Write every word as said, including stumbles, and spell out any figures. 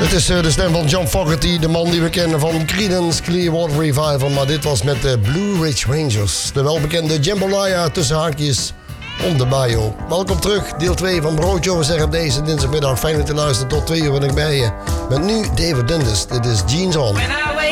Het is uh, de stem van John Fogerty, de man die we kennen van Creedence Clearwater Revival. Maar dit was met de Blue Ridge Rangers. De welbekende Jambalaya tussen haakjes om de bio. Welkom terug, deel twee van Broodje. We zeggen op deze dinsdagmiddag fijn dat je luistert tot twee uur ben ik bij je. Met nu David Dundas. Dit is Jeans On. When I wake